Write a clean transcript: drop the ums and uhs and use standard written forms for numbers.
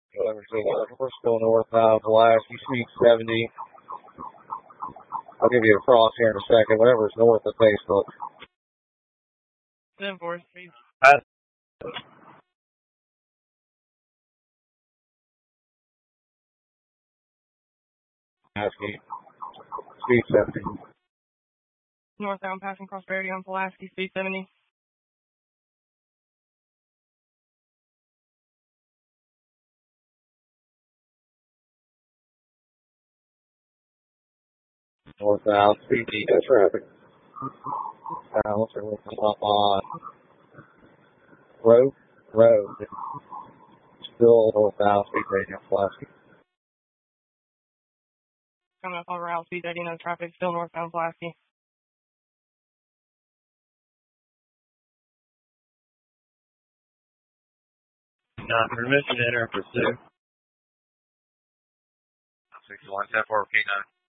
We're still northbound Pulaski, speed 70. I'll give you a cross here in a second. Whatever's north of Facebook. 10-4, speed. Pulaski, speed 70. Northbound passing Prosperity on Pulaski, speed 70. Northbound, speed eco traffic. Looks like we're up on Road. Still northbound, speed 80 on Pulaski. Coming up on route, speed 80, no traffic, still northbound Pulaski. Not permission to enter pursuit. 61, 10-4, K9.